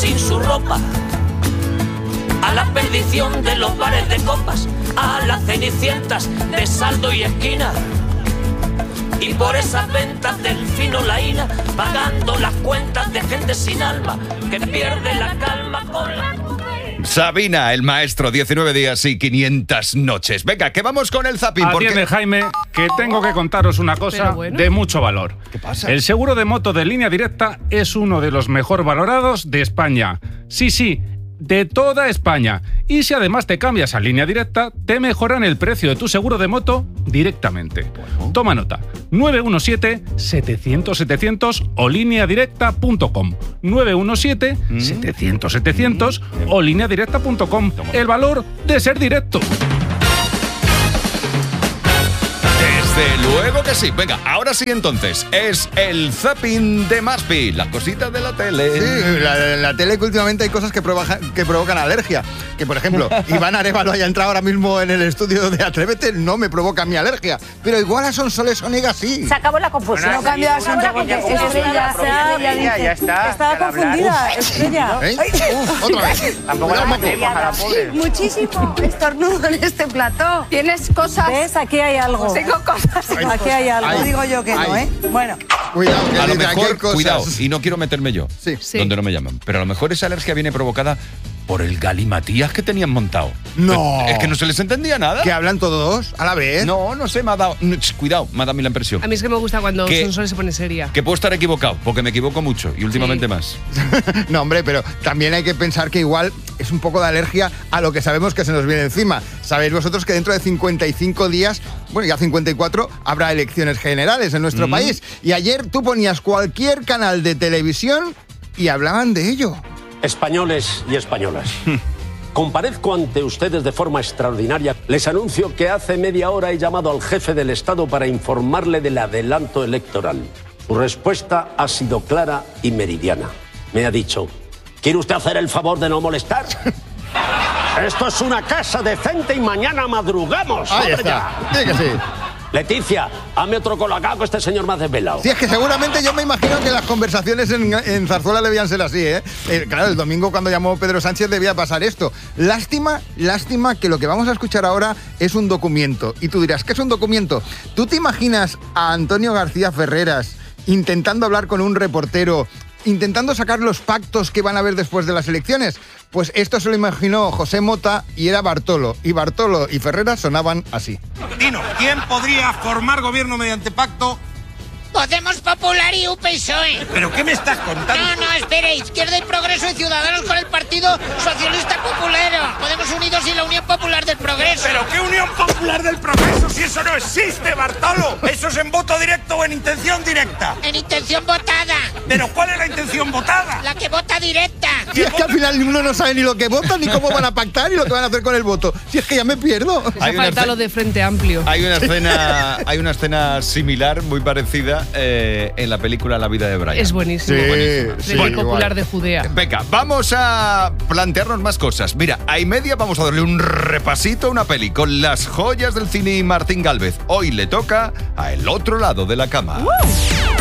sin su ropa, a la perdición de los bares de copas, a las cenicientas de saldo y esquina, y por esas ventas del fino laína, pagando las cuentas de gente sin alma que pierde la calma con la... Sabina, el maestro, 19 días y 500 noches. Venga, que vamos con el zapping. Atiende, Jaime, que tengo que contaros una cosa de mucho valor. ¿Qué pasa? El seguro de moto de Línea Directa es uno de los mejor valorados de España. Sí, de toda España. Y si además te cambias a Línea Directa, te mejoran el precio de tu seguro de moto directamente. Toma nota. 917-700-700 o lineadirecta.com. 917-700-700 o lineadirecta.com. El valor de ser directo. Desde luego que sí. Venga, ahora sí entonces. Es el zapping de Maspi. Las cositas de la tele. Sí, la tele que últimamente hay cosas que provocan alergia. Que, por ejemplo, Iván Arévalo haya entrado ahora mismo en el estudio de Atrévete, no me provoca mi alergia. Pero igual a Sonsoles Onega sí. Se acabó la confusión. No cambia de asunto porque Estrella ya está. estaba confundida, Estrella. Otra vez. Tampoco la matemos a la pobre. Muchísimo estornudo en este plató. Tienes cosas. ¿Ves? Aquí hay algo. Tengo cosas. Aquí hay algo. Ay, Digo yo que no, ay. ¿eh? Bueno. Cuidado, que A lo aquí hay mejor, cosas. cuidado, y no quiero meterme yo, Sí. donde no me llaman, pero a lo mejor esa alergia viene provocada por el galimatías que tenían montado. No. Es que no se les entendía nada. ¿Que hablan todos a la vez? No sé, me ha dado... Cuidado, me ha dado a mí la impresión. A mí es que me gusta cuando ¿Qué? Sonsoles se pone seria. Que puedo estar equivocado, porque me equivoco mucho, y últimamente más. No, hombre, pero también hay que pensar que igual es un poco de alergia a lo que sabemos que se nos viene encima. Sabéis vosotros que dentro de 55 días, bueno, ya 54, habrá elecciones generales en nuestro país. Y ayer tú ponías cualquier canal de televisión y hablaban de ello. Españoles y españolas. Comparezco ante ustedes de forma extraordinaria. Les anuncio que hace media hora he llamado al jefe del Estado para informarle del adelanto electoral. Su respuesta ha sido clara y meridiana. Me ha dicho, ¿quiere usted hacer el favor de no molestar? Esto es una casa decente y mañana madrugamos. Ahí ¡Hombre, está. ya! Sí que sí. Leticia, hazme otro colacao que este señor me ha desvelado. Sí, es que seguramente yo me imagino que las conversaciones en Zarzuela debían ser así, ¿eh? Claro, el domingo cuando llamó Pedro Sánchez debía pasar esto. Lástima que lo que vamos a escuchar ahora es un documento. Y tú dirás, ¿qué es un documento? ¿Tú te imaginas a Antonio García Ferreras intentando hablar con un reportero, intentando sacar los pactos que van a haber después de las elecciones? Pues esto se lo imaginó José Mota y era Bartolo. Y Bartolo y Ferreras sonaban así. Dino, ¿quién podría formar gobierno mediante pacto? Podemos Popular y UPSOE. ¿Pero qué me estás contando? No, espere, Izquierda y Progreso y Ciudadanos con el Partido Socialista Populero. Podemos Unidos y la Unión Popular del Progreso. ¿Pero qué Unión Popular del Progreso si eso no existe, Bartolo? ¿Eso es en voto directo o en intención directa? En intención votada. ¿Pero cuál es la intención votada? La que vota directa. Si es que al final uno no sabe ni lo que vota, ni cómo van a pactar, ni lo que van a hacer con el voto. Si es que ya me pierdo. Hace falta lo de Frente Amplio. Hay una escena similar, muy parecida, en la película La vida de Brian. Es buenísimo. Sí, Buenísimo. sí, Ley igual. popular de Judea. Venga, vamos a plantearnos más cosas. Mira, a y media vamos a darle un repasito a una peli con las joyas del cine y Martín Gálvez. Hoy le toca a El otro lado de la cama.